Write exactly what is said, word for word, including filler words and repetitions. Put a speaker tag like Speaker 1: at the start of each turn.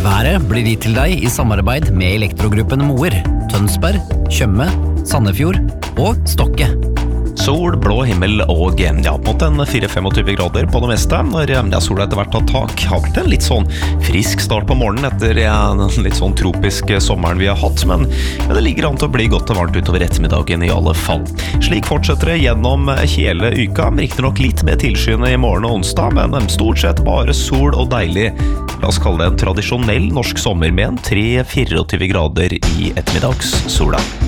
Speaker 1: Været blir gitt til deg i samarbeid med Elektrogruppen Moer, Tønsberg, Tjøme, Sandefjord og Stokke.
Speaker 2: Sol, blå himmel og ja, mot en fire til tjuefem grader på det meste. Når ja, sola etter hvert har tak, har vært en litt sånn frisk start på morgenen etter ja, den litt sånn tropiske sommeren vi har hatt, men ja, det ligger an til å bli godt og varmt utover ettermiddagen i alle fall. Slik fortsetter det gjennom hele uka, riktig nok litt med tilskyende i morgen og onsdag, men stort sett bare sol og deilig. La oss kalle det en tradisjonell norsk sommer med en tre til tjuefire grader i ettermiddagssola.